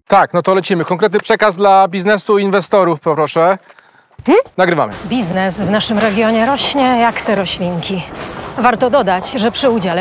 Tak, no to lecimy. Konkretny przekaz dla biznesu, inwestorów, poproszę. Nagrywamy. Biznes w naszym regionie rośnie jak te roślinki. Warto dodać, że przy udziale